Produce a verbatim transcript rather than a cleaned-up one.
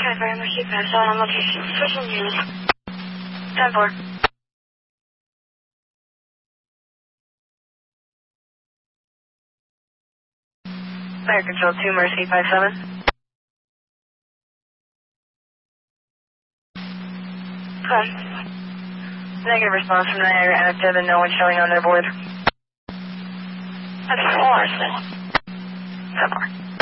Okay, very much. You pass on location. Switching units. ten four. Fire Control two, Mercy five seven. Okay. Negative response from Niagara active and no one showing on their board. That's four, so. ten four.